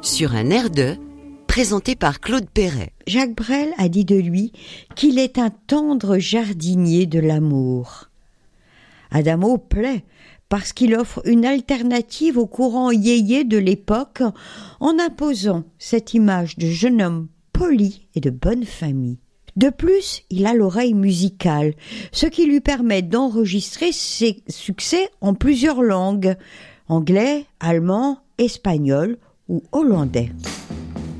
sur un air de, présenté par Claude Perret. Jacques Brel a dit de lui qu'il est un tendre jardinier de l'amour. Adamo plaît parce qu'il offre une alternative au courant yéyé de l'époque en imposant cette image de jeune homme poli et de bonne famille. De plus, il a l'oreille musicale, ce qui lui permet d'enregistrer ses succès en plusieurs langues, anglais, allemand, espagnol ou hollandais.